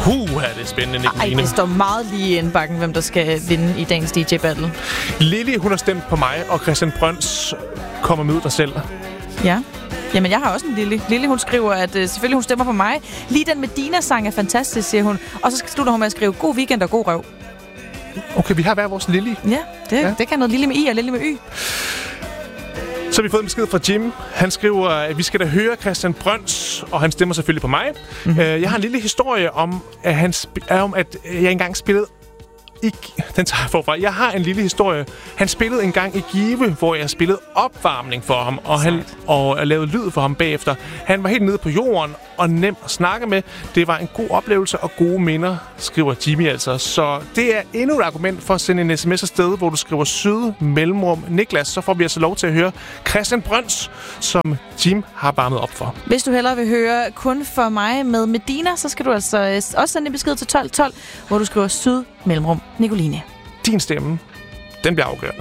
Det er spændende, Nicoline. Ej, det står meget lige i indbakken, hvem der skal vinde i dagens DJ-battle. Lili, hun har stemt på mig, og Christian Brøns kommer med dig selv. Ja. Jamen, jeg har også en Lili. Lili, hun skriver, at selvfølgelig hun stemmer på mig. Lige den Medina-sang er fantastisk, siger hun. Og så slutter hun med at skrive, god weekend og god røv. Okay, vi har hver vores Lili. Ja, det kan noget Lili med I og Lili med Y. Så har vi fået en besked fra Jim. Han skriver, at vi skal da høre Christian Brøns, og han stemmer selvfølgelig på mig. Mm-hmm. Jeg har en lille historie om, at jeg engang spillede... Den tager jeg forfra. Jeg har en lille historie. Han spillede en gang i Give, hvor jeg spillede opvarmning for ham, og lavede lyd for ham bagefter. Han var helt nede på jorden og nem at snakke med. Det var en god oplevelse og gode minder, skriver Jimmy altså. Så det er endnu et argument for at sende en sms afsted, hvor du skriver syd mellemrum Niklas. Så får vi altså lov til at høre Christian Brøns, som Jim har varmet op for. Hvis du hellere vil høre kun for mig med Medina, så skal du altså også sende en besked til 1212, hvor du skriver syd mellemrum Nicoline. Din stemme, den bliver afgørende.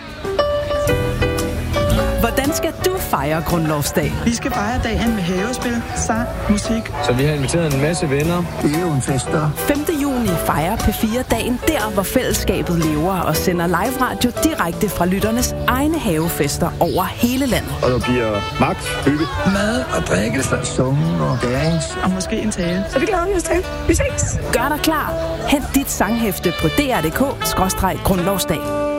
Hvordan skal du fejre grundlovsdag? Vi skal fejre dagen med havespil, sang, musik. Så vi har inviteret en masse venner. Fester. 5. juni fejrer P4 dagen der, hvor fællesskabet lever og sender live radio direkte fra lytternes egne havefester over hele landet. Og der bliver magt, hygge, Mad og drikkelse. sungen og dance. Og måske en tale. Så det glæder vi os til. Vi ses. Gør dig klar. Hent dit sanghæfte på dr.dk/grundlovsdag.